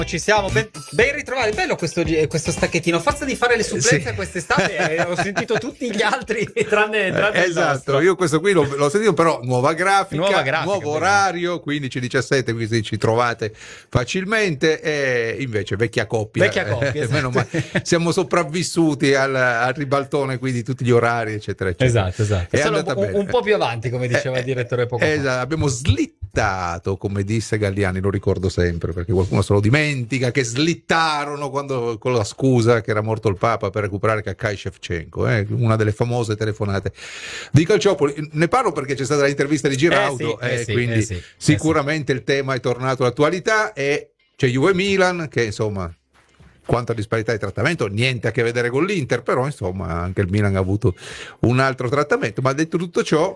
Ci siamo, ben ritrovati. Bello questo stacchettino. Forza di fare le supplenze quest'estate. Ho sentito tutti gli altri tranne esatto, io questo qui l'ho sentito, però nuova grafica nuovo orario, 15-17, quindi ci trovate facilmente. E invece vecchia coppia, esatto. Meno male, siamo sopravvissuti al ribaltone, quindi tutti gli orari eccetera eccetera. Esatto. È solo un po' più avanti, come diceva il direttore poco fa. Abbiamo slittato, come disse Galliani, lo ricordo sempre perché qualcuno se lo dimentica, che slittarono quando, con la scusa che era morto il Papa, per recuperare Kakai Shevchenko, una delle famose telefonate di Calciopoli. Ne parlo perché c'è stata l'intervista di Giraudo, quindi sicuramente il tema è tornato all'attualità, e c'è Juve Milan che insomma, quanto a disparità di trattamento, niente a che vedere con l'Inter, però insomma anche il Milan ha avuto un altro trattamento. Ma detto tutto ciò,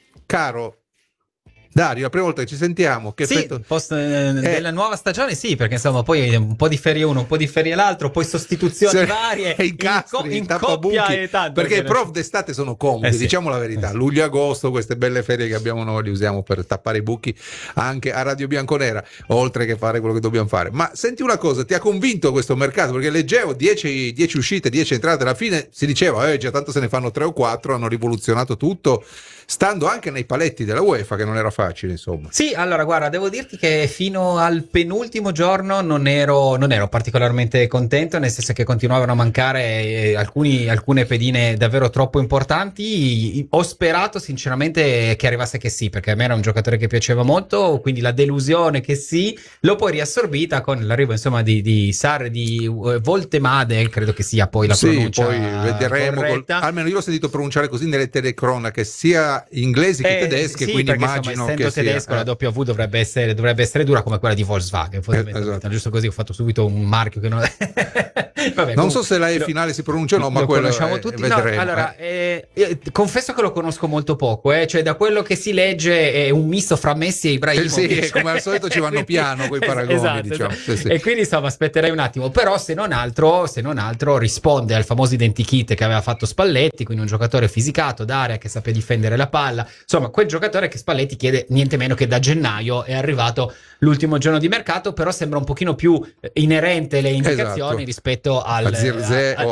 caro Dario, la prima volta che ci sentiamo, che post della nuova stagione, perché insomma poi un po' di ferie uno, un po' di ferie l'altro, poi sostituzioni varie, incastri, in coppia e tanto, perché i prof d'estate sono comodi, diciamo la verità. Luglio e agosto, queste belle ferie che abbiamo noi, li usiamo per tappare i buchi anche a Radio Bianconera, oltre che fare quello che dobbiamo fare. Ma senti una cosa, ti ha convinto questo mercato? Perché leggevo 10 uscite, 10 entrate, alla fine si diceva già tanto se ne fanno 3 o 4, hanno rivoluzionato tutto, stando anche nei paletti della UEFA, che non era facile, insomma. Sì, allora guarda, devo dirti che fino al penultimo giorno non ero particolarmente contento, nel senso che continuavano a mancare alcune pedine davvero troppo importanti. Ho sperato sinceramente che arrivasse che sì, perché a me era un giocatore che piaceva molto, quindi la delusione che sì, l'ho poi riassorbita con l'arrivo insomma di Sarri, di Voltemade, credo che sia poi la pronuncia poi vedremo, almeno io l'ho sentito pronunciare così nelle telecronache, sia inglesi che tedesche, quindi immagino insomma, che tedesco la W dovrebbe essere dura come quella di Volkswagen, esatto. Giusto così ho fatto subito un marchio che non vabbè, non so se la E finale si pronuncia o no, ma quello conosciamo tutti. vedremo. No, allora confesso che lo conosco molto poco, cioè da quello che si legge è un misto fra Messi e Ibrahimovic, come al solito ci vanno piano quei paragoni, esatto, diciamo. Sì. E quindi insomma aspetterei un attimo, però se non altro risponde al famoso identikit che aveva fatto Spalletti, quindi un giocatore fisicato d'area che sappia difendere la palla, insomma quel giocatore che Spalletti chiede niente meno che da gennaio. È arrivato l'ultimo giorno di mercato, però sembra un pochino più inerente le indicazioni rispetto al Zirze o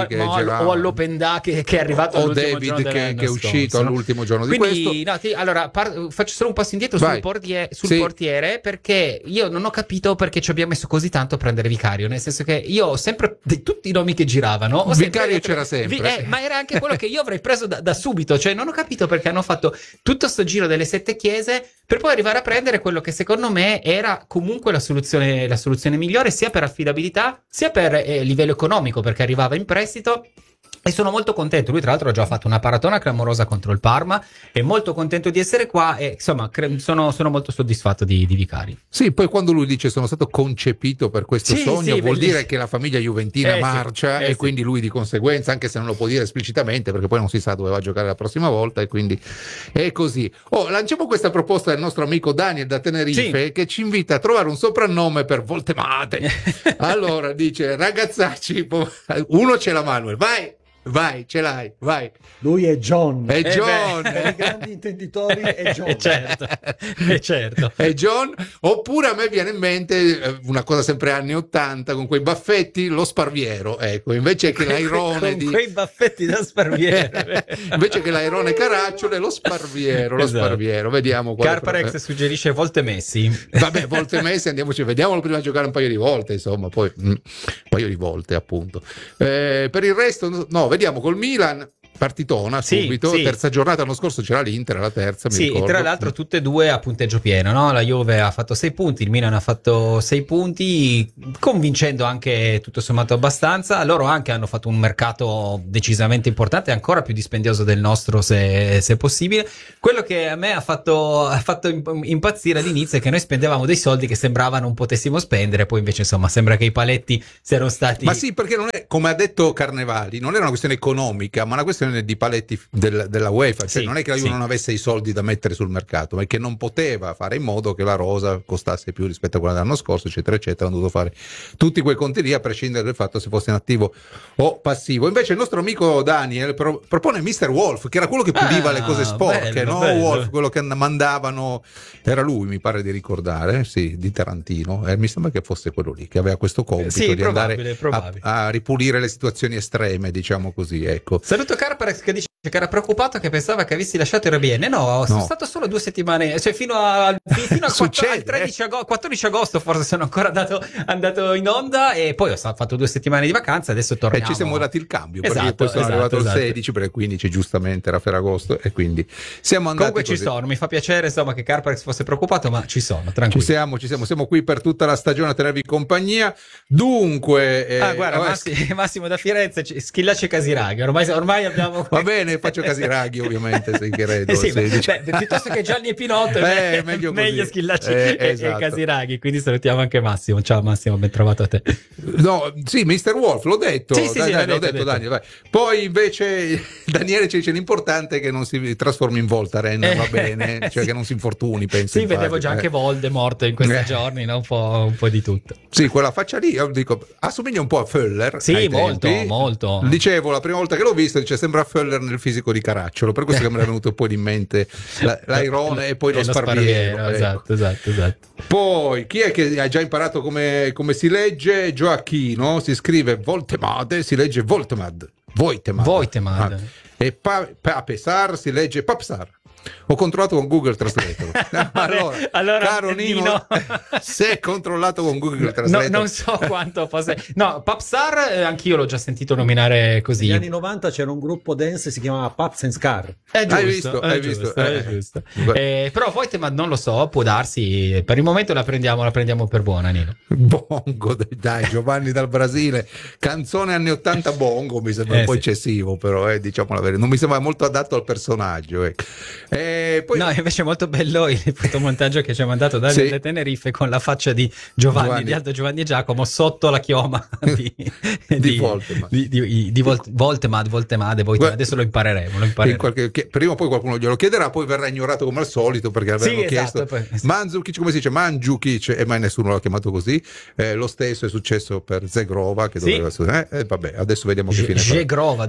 all'Open Da che è arrivato o all'ultimo David giorno che è uscito all'ultimo giorno di quindi, questo. Allora faccio solo un passo indietro sul portiere, perché io non ho capito perché ci abbiamo messo così tanto a prendere Vicario, nel senso che io ho sempre tutti i nomi che giravano Vicario c'era sempre, ma era anche quello che io avrei preso da subito, cioè non ho capito perché hanno fatto tutto sto giro delle 7 chiese per poi arrivare a prendere quello che secondo me era comunque la soluzione migliore, sia per affidabilità sia per livello economico, perché arrivava in prestito. E sono molto contento, lui tra l'altro ha già fatto una paratona clamorosa contro il Parma, è molto contento di essere qua e insomma sono molto soddisfatto di Vicari. Sì, poi quando lui dice sono stato concepito per questo sogno, vuol dire che la famiglia juventina marcia e quindi lui di conseguenza, anche se non lo può dire esplicitamente perché poi non si sa dove va a giocare la prossima volta, e quindi è così. Lanciamo questa proposta del nostro amico Daniel da Tenerife, che ci invita a trovare un soprannome per Voltemate. Allora dice: ragazzacci, uno c'è la Manuel, vai, ce l'hai, vai. Lui è John. È John. Per i grandi intenditori è John. certo. È John. Oppure a me viene in mente una cosa sempre anni 80, con quei baffetti, lo Sparviero, ecco, invece che l'airone con quei baffetti da Sparviero. Invece che l'airone Caracciole, lo Sparviero, vediamo quale. Carparex suggerisce volte Messi. Vabbè, volte Messi, andiamocci, vediamolo prima giocare un paio di volte, insomma, poi un paio di volte, appunto. Per il resto no, vediamo col Milan, partitona subito, terza giornata, l'anno scorso c'era l'Inter, la terza, mi ricordo. Tra l'altro tutte e due a punteggio pieno, no? La Juve ha fatto 6 punti, il Milan ha fatto 6 punti, convincendo anche tutto sommato abbastanza. Loro anche hanno fatto un mercato decisamente importante, ancora più dispendioso del nostro se possibile. Quello che a me ha fatto impazzire all'inizio è che noi spendevamo dei soldi che sembrava non potessimo spendere, poi invece insomma sembra che i paletti siano stati... Ma sì, perché non è, come ha detto Carnevali, non era una questione economica, ma una questione questione di paletti della UEFA, cioè Sì, non è che la Juve sì. non avesse i soldi da mettere sul mercato, ma è che non poteva fare in modo che la rosa costasse più rispetto a quella dell'anno scorso, eccetera eccetera. Hanno dovuto fare tutti quei conti lì, a prescindere dal fatto se fosse in attivo o passivo. Invece il nostro amico Daniel propone Mr. Wolf, che era quello che puliva le cose sporche, bello, no? bello. Wolf, quello che mandavano, era lui, mi pare di ricordare, sì, di Tarantino, mi sembra che fosse quello lì che aveva questo compito Sì, di andare probabile. a ripulire le situazioni estreme, diciamo così, ecco. Saluto Carparex che dice che era preoccupato, che pensava che avessi lasciato il RBN. No, sono stato solo 2 settimane, cioè fino al Succede, 14 agosto forse sono ancora andato in onda, e poi ho fatto 2 settimane di vacanza, adesso torniamo. E ci siamo dati il cambio, Esatto, perché poi sono arrivato il esatto. 16, perché il 15 giustamente era Ferragosto, e quindi siamo andati Comunque così. ci sono, mi fa piacere insomma che Carparex fosse preoccupato, ma ci sono, tranquilli. Siamo qui per tutta la stagione a tenervi compagnia. Dunque, guarda, Massimo da Firenze, Schillaci e Casiraghi, ormai abbiamo... Va bene, faccio Casiraghi ovviamente, se credo. Sì, piuttosto che Gianni e Pinotto è meglio Schillaci esatto. e Casiraghi, quindi salutiamo anche Massimo. Ciao Massimo, ben trovato a te. No, sì, Mr. Wolf, l'ho detto. Sì, l'ho detto. Daniel, vai. Poi invece Daniele ci dice l'importante è che non si trasformi in Voltaren, va bene, cioè sì. che non si infortuni, penso. Sì, vedevo già anche Voldemort in questi giorni, no? un po' di tutto. Sì, quella faccia lì, io dico, assomiglia un po' a Föller. Sì, molto. Dicevo, la prima volta che l'ho visto, dice, sembra Föller nel fisico di Caracciolo, per questo che mi era venuto poi in mente l'Airone e poi lo Sparviero. Ecco. Esatto. Poi, chi è che ha già imparato come si legge? Gioacchino, si scrive Voltemade, si legge Voltemad. Voitemad. E Papesar si legge Papsar. Ho controllato con Google Translator. Allora, caro Nino, se è controllato con Google Translator, non so quanto fosse. No, Papsar anch'io l'ho già sentito nominare così. Negli anni 90 c'era un gruppo dance, si chiamava Paps and Scar. È giusto, hai visto? Giusto. Però Voitemad non lo so, può darsi. Per il momento la prendiamo per buona, Nino. Bongo, dai, Giovanni dal Brasile, canzone anni 80 bongo, mi sembra un po' eccessivo, però diciamo la verità, non mi sembra molto adatto al personaggio. Poi... No, invece è molto bello il fotomontaggio che ci ha mandato Davide da Tenerife con la faccia di Giovanni, di Aldo Giovanni e Giacomo sotto la chioma di Voltemad. Adesso lo impareremo. Prima o poi qualcuno glielo chiederà, poi verrà ignorato come al solito perché avevano chiesto. Manzukic, come si dice? Mandzukic, e mai nessuno l'ha chiamato così. Lo stesso è successo per Zegrova, che doveva vabbè, adesso vediamo che fine fa. Zegrova.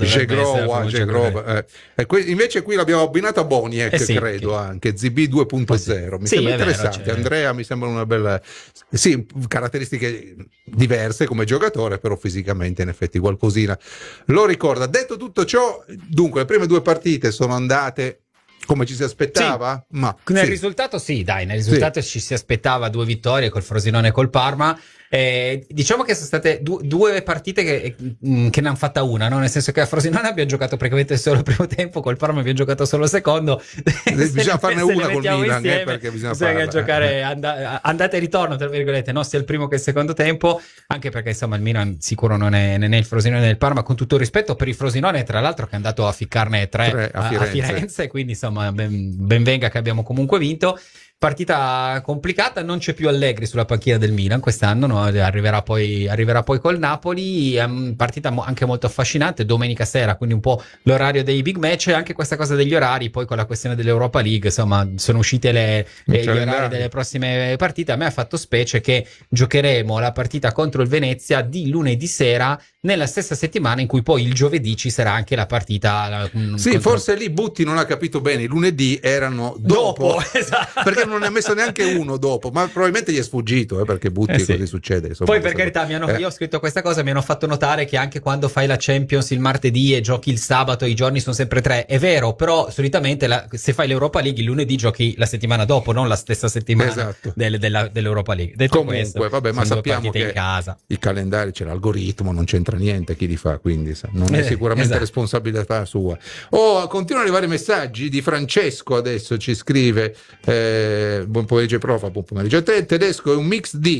Invece qui l'abbiamo abbinato a Boniek, credo anche ZB 2.0. Mi sembra interessante. Andrea mi sembra una bella, caratteristiche diverse come giocatore, però fisicamente in effetti qualcosina lo ricorda. Detto tutto ciò, dunque le prime 2 partite sono andate come ci si aspettava? Ma nel risultato ci si aspettava 2 vittorie col Frosinone e col Parma. Diciamo che sono state 2 partite che ne hanno fatta una, no? Nel senso che a Frosinone abbiamo giocato praticamente solo il primo tempo, col Parma abbiamo giocato solo il secondo. Bisogna farne una col Milan, perché bisogna giocare andata e ritorno, tra virgolette, no? Sia il primo che il secondo tempo, anche perché insomma il Milan sicuro non è né il Frosinone né il Parma, con tutto il rispetto per il Frosinone, tra l'altro, che è andato a ficcarne 3 a Firenze, quindi insomma ben venga che abbiamo comunque vinto. Partita complicata, non c'è più Allegri sulla panchina del Milan quest'anno, no? arriverà poi col Napoli. Partita anche molto affascinante, domenica sera, quindi un po' l'orario dei big match, e anche questa cosa degli orari, poi con la questione dell'Europa League, insomma sono uscite gli orari delle prossime partite. A me ha fatto specie che giocheremo la partita contro il Venezia di lunedì sera, nella stessa settimana in cui poi il giovedì ci sarà anche la partita. Forse lì Butti non ha capito bene, i lunedì erano dopo. Esatto. Perché non ne ha messo neanche uno dopo, ma probabilmente gli è sfuggito, perché Butti così succede. Insomma, poi per carità, io ho scritto questa cosa, mi hanno fatto notare che anche quando fai la Champions il martedì e giochi il sabato, i giorni sono sempre 3, è vero, però solitamente se fai l'Europa League il lunedì giochi la settimana dopo, non la stessa settimana dell'Europa League. Detto comunque, questo, vabbè, ma sappiamo che in casa. Il calendario, c'è l'algoritmo, non c'entra niente chi li fa, quindi non è sicuramente responsabilità sua. Continuano ad arrivare messaggi di Francesco, adesso ci scrive buon pomeriggio prof, buon pomeriggio a te. Tedesco è un mix di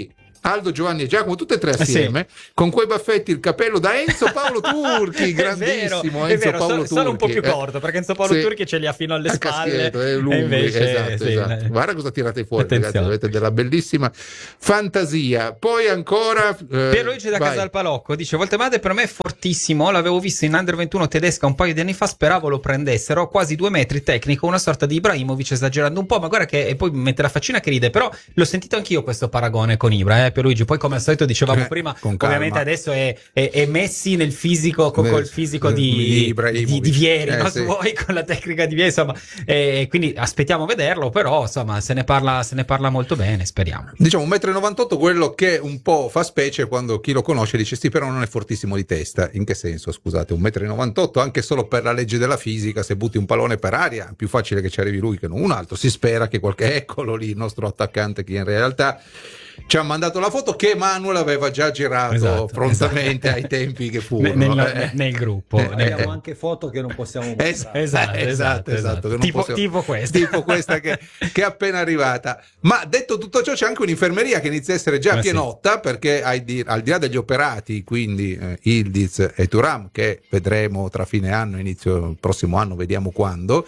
Aldo, Giovanni e Giacomo, tutte e tre assieme, con quei baffetti, il capello da Enzo Paolo Turchi, grandissimo è Enzo vero, Paolo Turchi. sono un po' più corto, perché Enzo Paolo Turchi ce li ha fino alle spalle. È lungo, invece, esatto. Guarda cosa tirate fuori, attenzione. ragazzi, avete della bellissima fantasia. Poi ancora Pierluigi da Casa al Palocco dice: Voltemade per me è fortissimo, l'avevo visto in Under 21 tedesca un paio di anni fa, speravo lo prendessero, quasi 2 metri, tecnico, una sorta di Ibrahimovic, esagerando un po', ma guarda che, e poi mette la faccina che ride, però l'ho sentito anch'io questo paragone con Ibra, Pierluigi. Poi come al solito dicevamo prima, ovviamente adesso è Messi nel fisico, col fisico di Vieri, no? Sì. Vuoi, con la tecnica di Vieri, insomma, quindi aspettiamo a vederlo, però insomma se ne parla molto bene, speriamo. Diciamo 1,98 m, quello che un po' fa specie quando chi lo conosce dice sì, però non è fortissimo di testa. In che senso, scusate? 1,98 m, anche solo per la legge della fisica, se butti un pallone per aria è più facile che ci arrivi lui che non un altro. Si spera che eccolo lì il nostro attaccante, che in realtà ci ha mandato la foto che Manuel aveva già girato prontamente ai tempi che furono nel gruppo. Abbiamo anche foto che non possiamo mostrare. Esatto. Che non tipo questa che è appena arrivata. Ma detto tutto ciò, c'è anche un'infermeria che inizia a essere già pienotta, perché al di là degli operati, quindi Yildiz e Thuram, che vedremo tra fine anno e inizio prossimo anno, vediamo quando,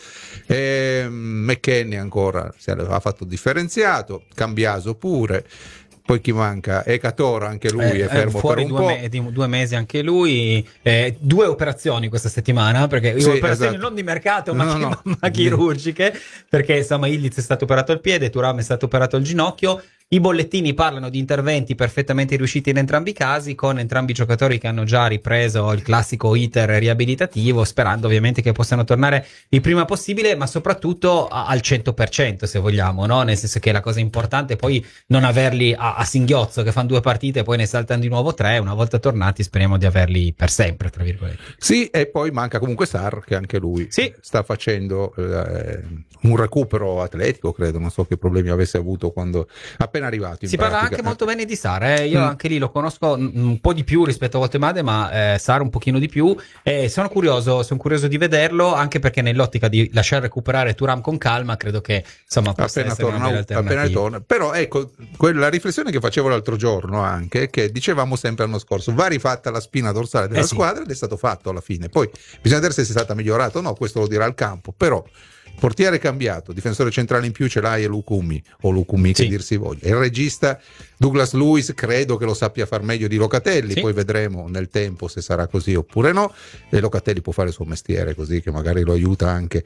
McKennie ancora ha fatto differenziato, Cambiaso pure. Poi chi manca? Ecatoro, anche lui è fermo fuori per un po'. 2 mesi anche lui, 2 operazioni questa settimana, perché operazioni non di mercato ma chirurgiche, perché insomma Yildiz è stato operato al piede, Thuram è stato operato al ginocchio. I bollettini parlano di interventi perfettamente riusciti in entrambi i casi, con entrambi i giocatori che hanno già ripreso il classico iter riabilitativo, sperando ovviamente che possano tornare il prima possibile, ma soprattutto al 100%, se vogliamo, no? Nel senso che la cosa importante è poi non averli a singhiozzo, che fanno 2 partite e poi ne saltano di nuovo 3. Una volta tornati speriamo di averli per sempre, tra virgolette. Sì, e poi manca comunque Sarr, che anche lui sta facendo un recupero atletico, credo, non so che problemi avesse avuto quando appena arrivato. Si parla anche molto bene di Sarr, io anche lì lo conosco un po' di più rispetto a Voltemade, ma Sarr un pochino di più, sono curioso di vederlo, anche perché nell'ottica di lasciare recuperare Thuram con calma, credo che insomma possa essere una bella alternativa. Appena torna. Però ecco, quella riflessione che facevo l'altro giorno, anche che dicevamo sempre l'anno scorso, va rifatta la spina dorsale della squadra, ed è stato fatto alla fine. Poi bisogna vedere se sia stata migliorata o no, questo lo dirà il campo, però portiere cambiato, difensore centrale in più ce l'hai, e Lukumi che dir si voglia. Il regista Douglas Luiz credo che lo sappia far meglio di Locatelli, poi vedremo nel tempo se sarà così oppure no, e Locatelli può fare il suo mestiere così, che magari lo aiuta anche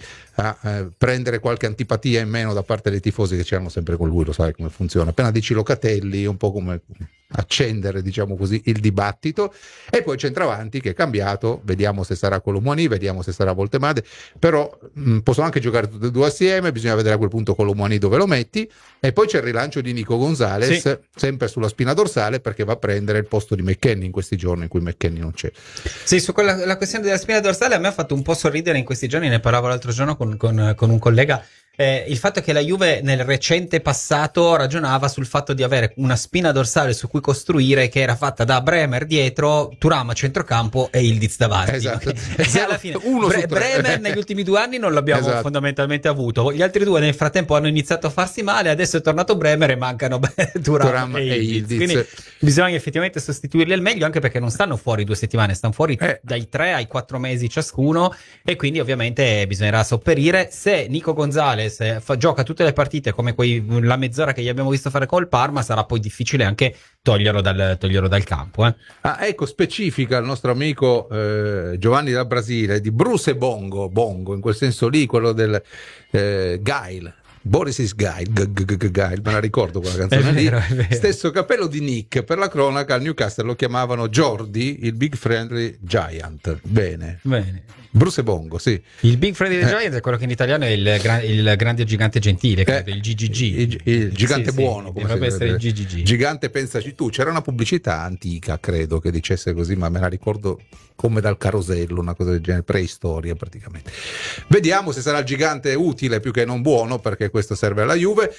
a prendere qualche antipatia in meno da parte dei tifosi che c'erano sempre con lui, lo sai come funziona, appena dici Locatelli è un po' come accendere, diciamo così, il dibattito. E poi centravanti che è cambiato, vediamo se sarà Colomouani, vediamo se sarà Voltemade, però possono anche giocare tutti e due assieme, bisogna vedere a quel punto Colomouani dove lo metti. E poi c'è il rilancio di Nico Gonzalez, sempre sulla spina dorsale, perché va a prendere il posto di McKennie in questi giorni in cui McKennie non c'è. Sì, su la questione della spina dorsale a me ha fatto un po' sorridere in questi giorni, ne parlavo l'altro giorno con un collega. Il fatto che la Juve nel recente passato ragionava sul fatto di avere una spina dorsale su cui costruire, che era fatta da Bremer dietro, Thuram a centrocampo e Yildiz davanti. Esatto. E alla fine Bremer negli ultimi 2 anni non l'abbiamo fondamentalmente avuto, gli altri 2 nel frattempo hanno iniziato a farsi male, adesso è tornato Bremer e mancano Thuram e Yildiz. Quindi bisogna effettivamente sostituirli al meglio, anche perché non stanno fuori 2 settimane, stanno fuori dai 3 ai 4 mesi ciascuno, e quindi ovviamente bisognerà sopperire. Se Nico Gonzalez gioca tutte le partite come la mezz'ora che gli abbiamo visto fare col Parma, sarà poi difficile anche toglierlo dal campo. Ecco, specifica il nostro amico Giovanni dal Brasile di Bruce e Bongo, in quel senso lì, quello del Gail. Boris is Gail, me la ricordo quella canzone lì. È vero. Stesso capello di Nick, per la cronaca al Newcastle lo chiamavano Jordi, il Big Friendly Giant. Bene. Bruce e Bongo, sì. Il Big Friendly Giant è quello che in italiano è il grande gigante gentile, credo, il GGG. Il gigante buono, come dovrebbe essere il GGG. Gigante pensaci tu. C'era una pubblicità antica, credo, che dicesse così, ma me la ricordo come dal carosello, una cosa del genere, preistoria praticamente. Vediamo se sarà il gigante utile più che non buono, perché questo serve alla Juve.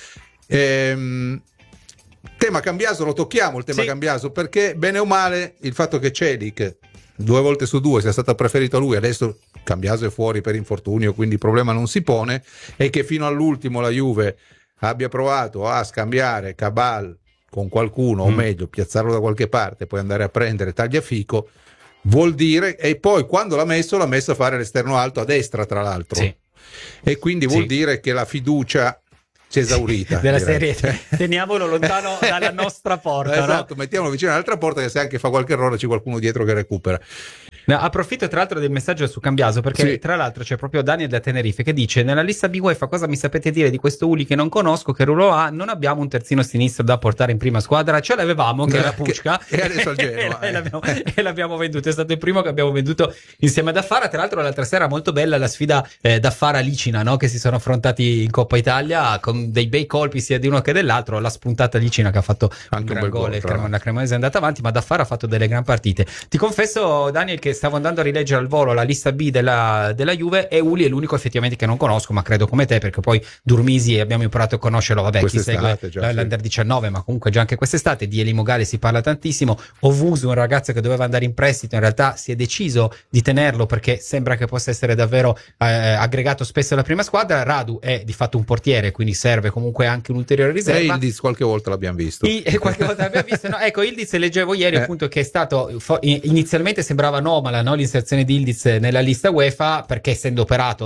Tema Cambiaso, lo tocchiamo il tema Cambiaso, perché bene o male il fatto che Celik 2 volte su 2 sia stato preferito a lui, adesso Cambiaso è fuori per infortunio, quindi il problema non si pone, e che fino all'ultimo la Juve abbia provato a scambiare Cabal con qualcuno, o meglio piazzarlo da qualche parte, poi andare a prendere Tagliafico, vuol dire, e poi quando l'ha messo a fare l'esterno alto a destra, tra l'altro, sì. E quindi vuol dire che la fiducia si è esaurita della serie, teniamolo lontano dalla nostra porta, esatto, no? mettiamolo vicino all'altra porta, che se anche fa qualche errore c'è qualcuno dietro che recupera. Approfitto tra l'altro del messaggio su Cambiaso, perché tra l'altro c'è proprio Daniel da Tenerife che dice: nella lista B UEFA cosa mi sapete dire di questo Uli che non conosco, che ruolo ha? Non abbiamo un terzino sinistro da portare in prima squadra, ce l'avevamo che era Pucca e adesso al Genoa e l'abbiamo venduto, è stato il primo che abbiamo venduto insieme ad Affara. Tra l'altro l'altra sera molto bella la sfida d'Affara-Licina, no? Che si sono affrontati in Coppa Italia con dei bei colpi sia di uno che dell'altro, la spuntata Licina che ha fatto anche un gran gol, la Cremonese è andata avanti, ma d'Affara ha fatto delle gran partite. Ti confesso, Daniel, che stavo andando a rileggere al volo la lista B della Juve e Uli è l'unico effettivamente che non conosco, ma credo come te, perché poi Durmisi abbiamo imparato a conoscerlo, vabbè, chi segue l'Under 19, ma comunque già anche quest'estate. Di Eli Mogale si parla tantissimo. Ovusu, un ragazzo che doveva andare in prestito, in realtà si è deciso di tenerlo perché sembra che possa essere davvero aggregato spesso alla prima squadra. Radu è di fatto un portiere, quindi serve comunque anche un'ulteriore riserva. E Ildiz qualche volta l'abbiamo visto. Qualche volta l'abbiamo visto, no? Ecco, Ildiz leggevo ieri appunto che è stato inizialmente sembrava anomala, no? L'inserzione di Ildiz nella lista UEFA, perché essendo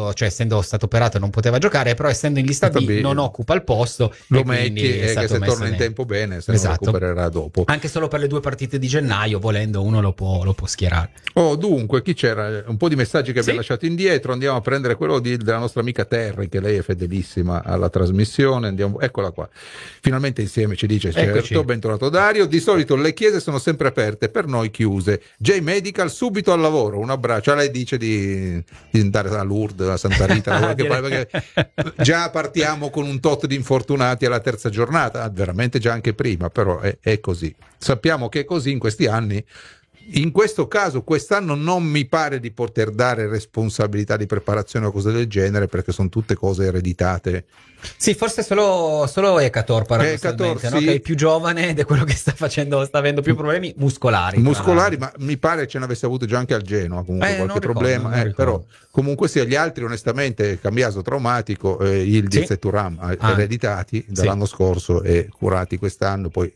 stato operato non poteva giocare, però essendo in lista B non occupa il posto, lo metti e che se torna in tempo bene, se non recupererà dopo, anche solo per le 2 partite di gennaio, volendo uno lo può schierare. Dunque, chi c'era? Un po' di messaggi che abbiamo lasciato indietro, andiamo a prendere quello della nostra amica Terry, che lei è fedelissima alla trasmissione. Eccola qua, finalmente insieme, ci dice. Certo, bentornato Dario. Di solito le chiese sono sempre aperte, per noi chiuse. J-Medical subito al lavoro, un abbraccio. Lei dice di andare a Lourdes, a Santa Rita, perché già partiamo con un tot di infortunati alla terza giornata, veramente già anche prima, però è così. Sappiamo che è così in questi anni. In questo caso, quest'anno non mi pare di poter dare responsabilità di preparazione o cose del genere, perché sono tutte cose ereditate. Sì, forse solo Ecator paradossalmente, no? Sì. Che è più giovane ed è quello che sta avendo più problemi muscolari, ma mi pare ce ne avesse avuto già anche al Genoa comunque qualche problema, però comunque sia, gli altri onestamente, Cambiaso traumatico, Ildiz e Thuram ereditati dall'anno scorso e curati quest'anno, poi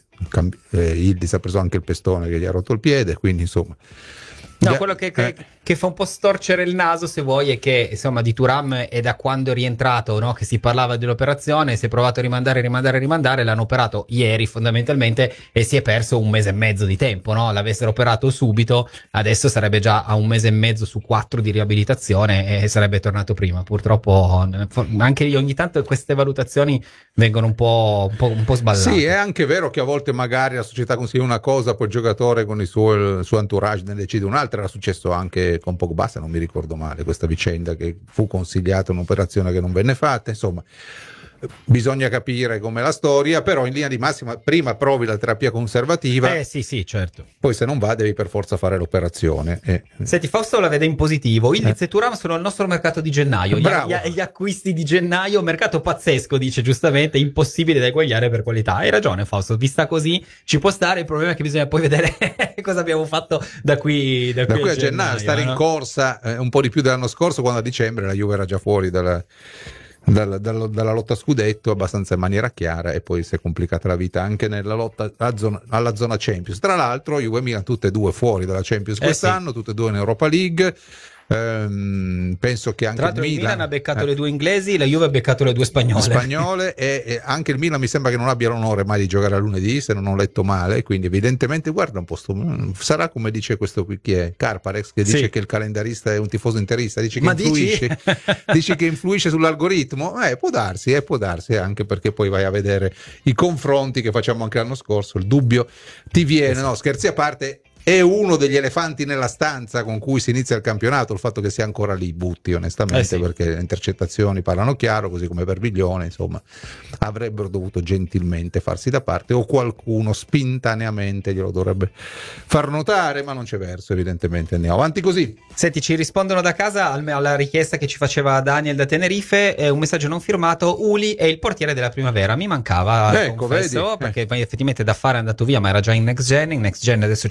Ildiz ha preso anche il pestone che gli ha rotto il piede, quindi insomma. No, quello che fa un po' storcere il naso, se vuoi, è che insomma di Thuram è da quando è rientrato, no? Che si parlava dell'operazione, si è provato a rimandare, l'hanno operato ieri fondamentalmente e si è perso 1 mese e mezzo di tempo, no? L'avessero operato subito, adesso sarebbe già a 1 mese e mezzo su 4 di riabilitazione e sarebbe tornato prima. Purtroppo anche io ogni tanto queste valutazioni vengono un po' sballate. Sì, è anche vero che a volte magari la società consiglia una cosa, poi il giocatore con il suo entourage ne decide un'altra. Era successo anche con Pogba, se non mi ricordo male, questa vicenda, che fu consigliata un'operazione che non venne fatta. Insomma, bisogna capire com'è la storia, però in linea di massima prima provi la terapia conservativa, sì, certo, poi se non va devi per forza fare l'operazione. Senti, Fausto la vede in positivo. Ildiz e Thuram sono il nostro mercato di gennaio, gli acquisti di gennaio, mercato pazzesco, dice giustamente, impossibile da eguagliare per qualità. Hai ragione Fausto, vista così ci può stare, il problema è che bisogna poi vedere cosa abbiamo fatto da qui a gennaio, stare in corsa un po' di più dell'anno scorso, quando a dicembre la Juve era già fuori dalla lotta a scudetto abbastanza in maniera chiara, e poi si è complicata la vita anche nella lotta alla zona Champions. Tra l'altro Juve e Milan tutte e due fuori dalla Champions quest'anno, tutte e due in Europa League. Penso che anche il Milan ha beccato le 2 inglesi, la Juve ha beccato le 2 spagnole e anche il Milan mi sembra che non abbia l'onore mai di giocare a lunedì, se non ho letto male, quindi evidentemente guarda un po', sarà come dice questo qui, chi è? Carparex, che dice che il calendarista è un tifoso interista, dice che influisce sull'algoritmo. Può darsi, anche perché poi vai a vedere i confronti che facciamo anche l'anno scorso, il dubbio ti viene. No, scherzi a parte, è uno degli elefanti nella stanza con cui si inizia il campionato, il fatto che sia ancora lì, Butti, onestamente, perché le intercettazioni parlano chiaro, così come per Viglione, insomma, avrebbero dovuto gentilmente farsi da parte, o qualcuno spintaneamente glielo dovrebbe far notare, ma non c'è verso, evidentemente. Andiamo avanti così. Senti, ci rispondono da casa alla richiesta che ci faceva Daniel da Tenerife, un messaggio non firmato: Uli è il portiere della primavera, mi mancava, confesso, vedi? perché poi effettivamente da fare è andato via, ma era già in Next Gen adesso c'è Radu,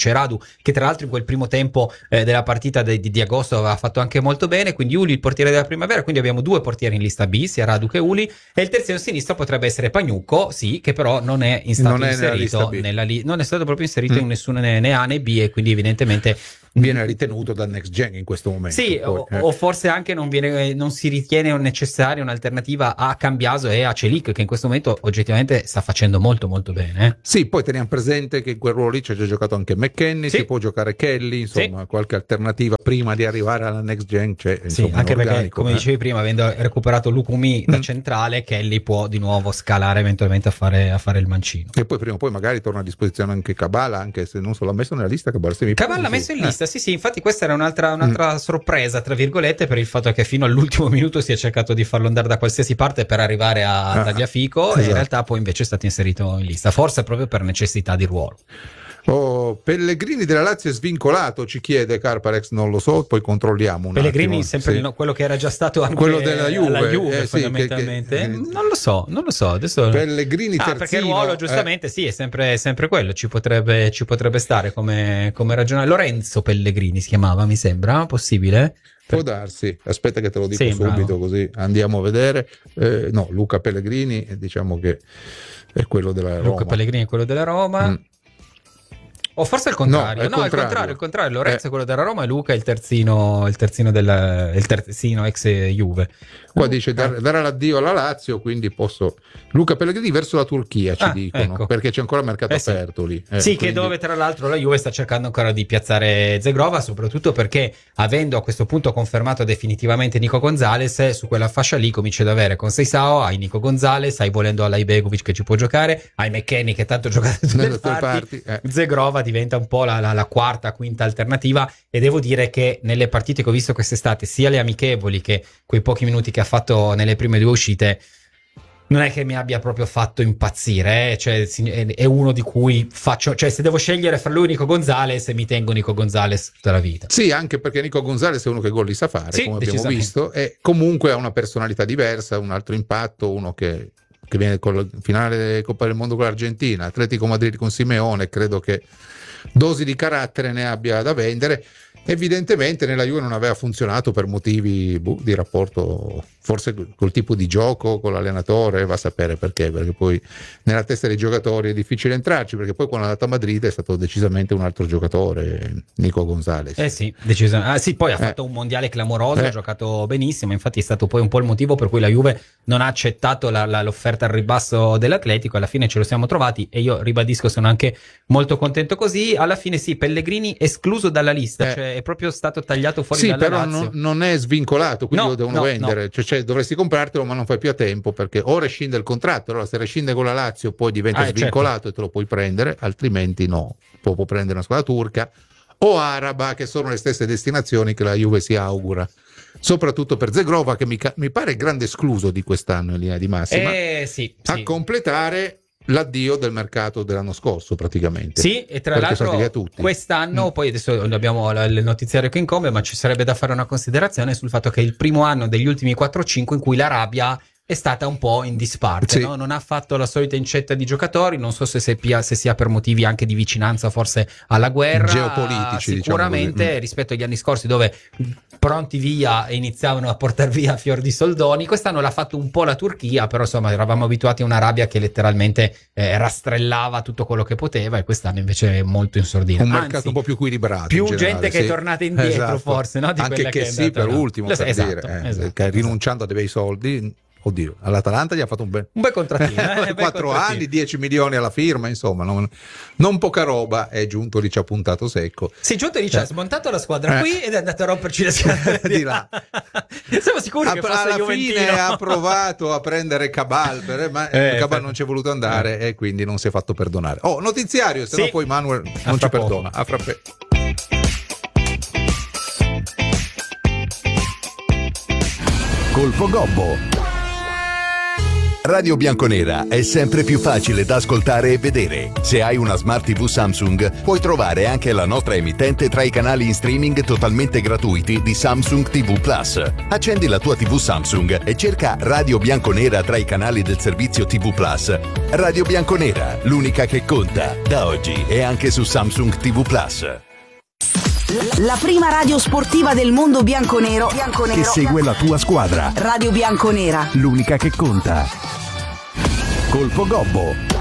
che tra l'altro in quel primo tempo della partita di agosto aveva fatto anche molto bene, quindi Uli il portiere della primavera, quindi abbiamo 2 portieri in lista B, sia Radu che Uli, e il terzino sinistro potrebbe essere Pagnucco, sì, che però non è inserito non è stato proprio inserito in nessuna né A né B, e quindi evidentemente viene ritenuto dal next gen in questo momento. Sì, o forse anche non si ritiene necessaria un'alternativa a Cambiaso e a Celic, che in questo momento oggettivamente sta facendo molto molto bene. Sì, poi teniamo presente che in quel ruolo lì c'è già giocato anche McKennie, si può giocare Kelly, insomma qualche alternativa prima di arrivare alla next gen c'è. Insomma, anche perché, come dicevi prima, avendo recuperato Lukumi da centrale, Kelly può di nuovo scalare eventualmente a fare il mancino. E poi prima o poi magari torna a disposizione anche Cabala, anche se non so, l'ha messo nella lista Cabala l'ha messo in lista. Sì, infatti questa era un'altra sorpresa, tra virgolette, per il fatto che fino all'ultimo minuto si è cercato di farlo andare da qualsiasi parte per arrivare a Tagliafico, e in realtà poi invece è stato inserito in lista, forse proprio per necessità di ruolo. Pellegrini della Lazio è svincolato, ci chiede Carparex, non lo so, poi controlliamo un Pellegrini attimo. Sempre quello che era già stato anche quello della Juve, fondamentalmente. Non lo so adesso. Pellegrini terzino, perché il ruolo giustamente è sempre quello, ci potrebbe stare come ragionare. Lorenzo Pellegrini si chiamava, mi sembra, possibile? Può darsi, aspetta che te lo dico subito, bravo. Così andiamo a vedere. No, Luca Pellegrini, diciamo che è quello della Roma. Luca Pellegrini è quello della Roma. O forse è il contrario. Il contrario. Lorenzo è quello della Roma e Luca è il terzino ex Juve. Qua dice dare l'addio alla Lazio, quindi posso. Luca Pellegrini verso la Turchia, ci dicono, ecco. Perché c'è ancora mercato aperto lì. Sì, quindi... che dove tra l'altro la Juve sta cercando ancora di piazzare Zegrova, soprattutto perché avendo a questo punto confermato definitivamente Nico Gonzalez, su quella fascia lì cominci ad avere con Seisao, hai Nico Gonzalez, hai volendo alla Ibegovic che ci può giocare, hai McKennie che tanto gioca da tutte le parti. Zegrova diventa un po' la quarta, quinta alternativa, e devo dire che nelle partite che ho visto quest'estate, sia le amichevoli che quei pochi minuti che ha fatto nelle prime 2 uscite, non è che mi abbia proprio fatto impazzire, cioè è uno di cui se devo scegliere fra lui e Nico Gonzalez, mi tengo Nico Gonzalez tutta la vita. Sì, anche perché Nico Gonzalez è uno che gol li sa fare, come abbiamo visto, e comunque ha una personalità diversa, un altro impatto, uno che viene con la finale Coppa del Mondo con l'Argentina, Atletico Madrid con Simeone, credo che dosi di carattere ne abbia da vendere. Evidentemente nella Juve non aveva funzionato per motivi di rapporto, forse col tipo di gioco, con l'allenatore, va a sapere perché poi nella testa dei giocatori è difficile entrarci, perché poi quando è andato a Madrid è stato decisamente un altro giocatore, Nico Gonzalez. Sì, decisamente. Poi ha fatto un mondiale clamoroso, ha giocato benissimo, infatti è stato poi un po' il motivo per cui la Juve non ha accettato l'offerta al ribasso dell'Atletico, alla fine ce lo siamo trovati e io ribadisco sono anche molto contento così. Alla fine Pellegrini escluso dalla lista, cioè è proprio stato tagliato fuori dalla però Lazio. Non è svincolato, quindi lo devono vendere. Cioè, dovresti comprartelo, ma non fai più a tempo, perché o rescinde il contratto, allora se rescinde con la Lazio poi diventa svincolato e te lo puoi prendere, altrimenti no, può prendere una squadra turca o araba, che sono le stesse destinazioni che la Juve si augura, soprattutto per Zegrova, che mi pare grande escluso di quest'anno in linea di massima, a completare l'addio del mercato dell'anno scorso praticamente. Sì, e tra l'altro quest'anno, poi adesso abbiamo il notiziario che incombe, ma ci sarebbe da fare una considerazione sul fatto che è il primo anno degli ultimi 4-5 in cui l'Arabia è stata un po' in disparte, no? Non ha fatto la solita incetta di giocatori, non so se sia per motivi anche di vicinanza forse alla guerra, geopolitici, sicuramente, diciamo rispetto agli anni scorsi dove pronti via e iniziavano a portare via fior di soldoni. Quest'anno l'ha fatto un po' la Turchia, però insomma eravamo abituati a un'Arabia che letteralmente rastrellava tutto quello che poteva, e quest'anno invece è molto in sordina. Un mercato un po' più equilibrato, più gente che è tornata indietro, forse, no? Di anche quella che è per ultimo, per dire, che rinunciando a dei bei soldi. Oddio, all'Atalanta gli ha fatto un bel contrattino, 4 anni, 10 milioni alla firma, insomma, non poca roba. È giunto lì, ci ha puntato secco. Sì, giunto lì, ci ha smontato la squadra qui ed è andato a romperci le scatole di là. Siamo sicuri che fosse alla Juventino. Fine ha provato a prendere Cabal, ma Cabal non ci è voluto andare e quindi non si è fatto perdonare. Notiziario, se no poi Manuel non ci perdona. A frappè. Colpo Gobbo. Radio Bianconera è sempre più facile da ascoltare e vedere. Se hai una Smart TV Samsung, puoi trovare anche la nostra emittente tra i canali in streaming totalmente gratuiti di Samsung TV Plus. Accendi la tua TV Samsung e cerca Radio Bianconera tra i canali del servizio TV Plus. Radio Bianconera, l'unica che conta, da oggi e anche su Samsung TV Plus. La prima radio sportiva del mondo bianconero che segue la tua squadra. Radio Bianconera. L'unica che conta. Colpo Gobbo.